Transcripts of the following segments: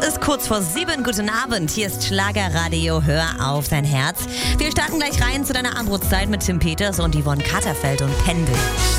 ist kurz vor 7. Guten Abend. Hier ist Schlagerradio. Hör auf dein Herz. Wir starten gleich rein zu deiner Abendbrotzeit mit Tim Peters und Yvonne Katterfeld und Pendel.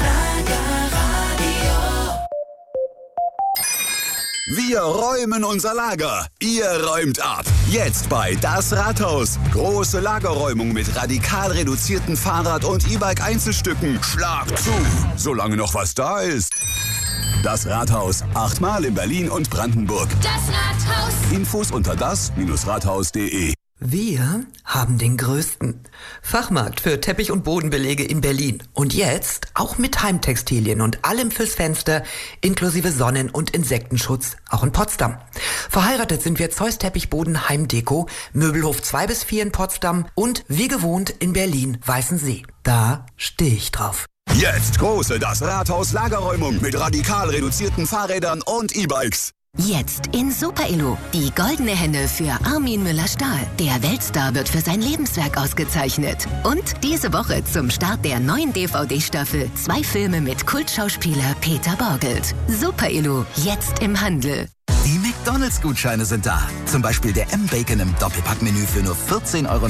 Wir räumen unser Lager. Ihr räumt ab. Jetzt bei Das Rathaus. Große Lagerräumung mit radikal reduzierten Fahrrad- und E-Bike-Einzelstücken. Schlag zu, solange noch was da ist. Das Rathaus. 8-mal in Berlin und Brandenburg. Das Rathaus. Infos unter das-rathaus.de. Wir haben den größten Fachmarkt für Teppich- und Bodenbelege in Berlin. Und jetzt auch mit Heimtextilien und allem fürs Fenster, inklusive Sonnen- und Insektenschutz, auch in Potsdam. Verheiratet sind wir Zeus Teppichboden Heimdeko, Möbelhof 2-4 in Potsdam und wie gewohnt in Berlin Weißensee. Da stehe ich drauf. Jetzt große Das Rathaus Lagerräumung mit radikal reduzierten Fahrrädern und E-Bikes. Jetzt in Super Illo. Die goldene Henne für Armin Müller-Stahl. Der Weltstar wird für sein Lebenswerk ausgezeichnet. Und diese Woche zum Start der neuen DVD-Staffel 2 Filme mit Kultschauspieler Peter Borgelt. Super Illo, jetzt im Handel. Die McDonalds-Gutscheine sind da. Zum Beispiel der M-Bacon im Doppelpackmenü für nur 14,99 €.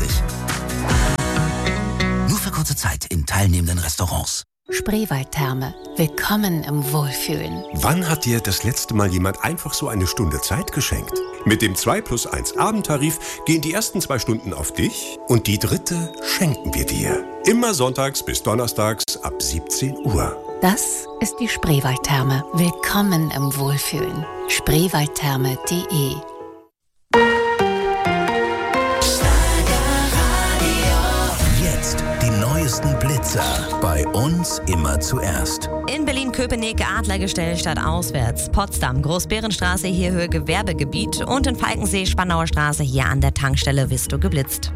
Nur für kurze Zeit in teilnehmenden Restaurants. Spreewaldtherme. Willkommen im Wohlfühlen. Wann hat dir das letzte Mal jemand einfach so eine Stunde Zeit geschenkt? Mit dem 2+1 Abendtarif gehen die ersten 2 Stunden auf dich und die dritte schenken wir dir. Immer sonntags bis donnerstags ab 17 Uhr. Das ist die Spreewaldtherme. Willkommen im Wohlfühlen. Spreewaldtherme.de. Blitzer. Bei uns immer zuerst. In Berlin-Köpenick Adlergestell statt auswärts. Potsdam, Großbärenstraße, hier Höhe Gewerbegebiet. Und in Falkensee, Spandauer Straße, hier an der Tankstelle Visto geblitzt.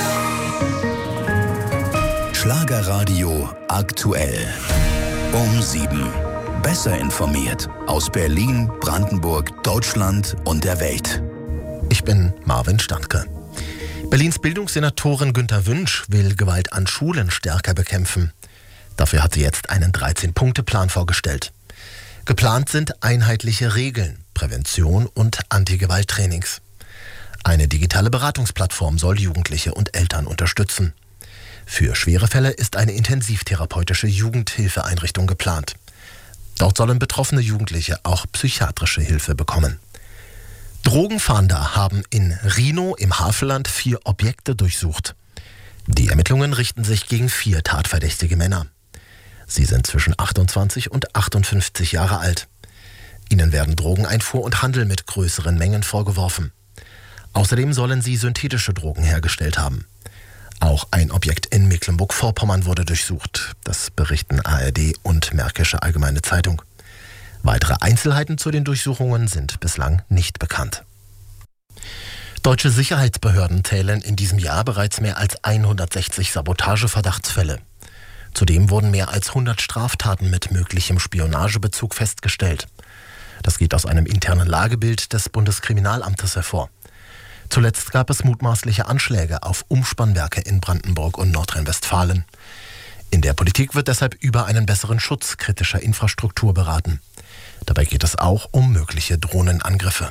Schlagerradio aktuell. Um 7. Besser informiert. Aus Berlin, Brandenburg, Deutschland und der Welt. Ich bin Marvin Standke. Berlins Bildungssenatorin Günter Wünsch will Gewalt an Schulen stärker bekämpfen. Dafür hat sie jetzt einen 13-Punkte-Plan vorgestellt. Geplant sind einheitliche Regeln, Prävention und Anti-Gewalt-Trainings. Eine digitale Beratungsplattform soll Jugendliche und Eltern unterstützen. Für schwere Fälle ist eine intensivtherapeutische Jugendhilfeeinrichtung geplant. Dort sollen betroffene Jugendliche auch psychiatrische Hilfe bekommen. Drogenfahnder haben in Rhinow im Havelland 4 Objekte durchsucht. Die Ermittlungen richten sich gegen 4 tatverdächtige Männer. Sie sind zwischen 28 und 58 Jahre alt. Ihnen werden Drogeneinfuhr und Handel mit größeren Mengen vorgeworfen. Außerdem sollen sie synthetische Drogen hergestellt haben. Auch ein Objekt in Mecklenburg-Vorpommern wurde durchsucht. Das berichten ARD und Märkische Allgemeine Zeitung. Weitere Einzelheiten zu den Durchsuchungen sind bislang nicht bekannt. Deutsche Sicherheitsbehörden zählen in diesem Jahr bereits mehr als 160 Sabotageverdachtsfälle. Zudem wurden mehr als 100 Straftaten mit möglichem Spionagebezug festgestellt. Das geht aus einem internen Lagebild des Bundeskriminalamtes hervor. Zuletzt gab es mutmaßliche Anschläge auf Umspannwerke in Brandenburg und Nordrhein-Westfalen. In der Politik wird deshalb über einen besseren Schutz kritischer Infrastruktur beraten. Dabei geht es auch um mögliche Drohnenangriffe.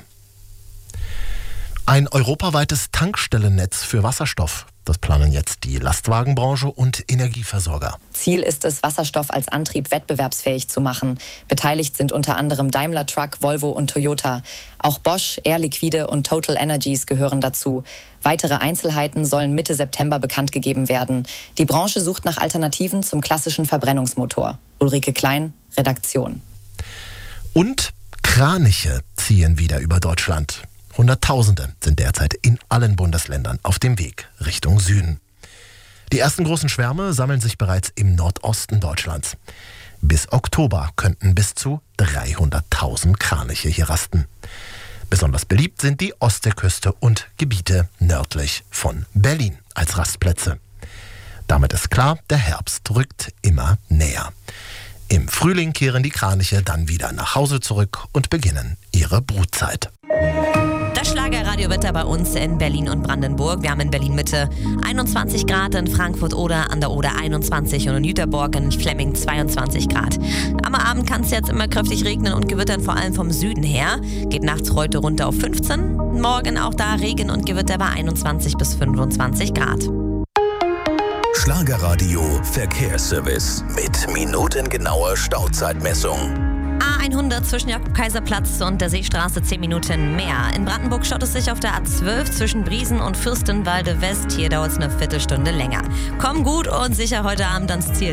Ein europaweites Tankstellennetz für Wasserstoff. Das planen jetzt die Lastwagenbranche und Energieversorger. Ziel ist es, Wasserstoff als Antrieb wettbewerbsfähig zu machen. Beteiligt sind unter anderem Daimler Truck, Volvo und Toyota. Auch Bosch, Air Liquide und Total Energies gehören dazu. Weitere Einzelheiten sollen Mitte September bekannt gegeben werden. Die Branche sucht nach Alternativen zum klassischen Verbrennungsmotor. Ulrike Klein, Redaktion. Und Kraniche ziehen wieder über Deutschland. Hunderttausende sind derzeit in allen Bundesländern auf dem Weg Richtung Süden. Die ersten großen Schwärme sammeln sich bereits im Nordosten Deutschlands. Bis Oktober könnten bis zu 300.000 Kraniche hier rasten. Besonders beliebt sind die Ostseeküste und Gebiete nördlich von Berlin als Rastplätze. Damit ist klar, der Herbst rückt immer näher. Im Frühling kehren die Kraniche dann wieder nach Hause zurück und beginnen ihre Brutzeit. Das Schlagerradio Radiowetter bei uns in Berlin und Brandenburg. Wir haben in Berlin Mitte 21 Grad, in Frankfurt Oder an der Oder 21 und in Jüterborg in Flemming 22 Grad. Am Abend kann es jetzt immer kräftig regnen und gewittern, vor allem vom Süden her. Geht nachts heute runter auf 15. Morgen auch da Regen und Gewitter bei 21 bis 25 Grad. Schlagerradio Verkehrsservice mit minutengenauer Stauzeitmessung. A100 zwischen Jakob-Kaiser-Platz und der Seestraße 10 Minuten mehr. In Brandenburg staut es sich auf der A12 zwischen Briesen und Fürstenwalde West. Hier dauert es eine Viertelstunde länger. Komm gut und sicher heute Abend ans Ziel.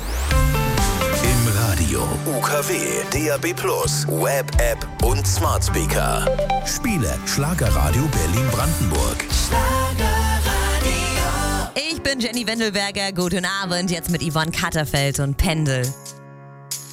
Im Radio, UKW, DAB+, Web-App und Smart Speaker. Spiele Schlagerradio Berlin-Brandenburg. Ich bin Jenny Wendelberger. Guten Abend. Jetzt mit Yvonne Katterfeld und Pendel.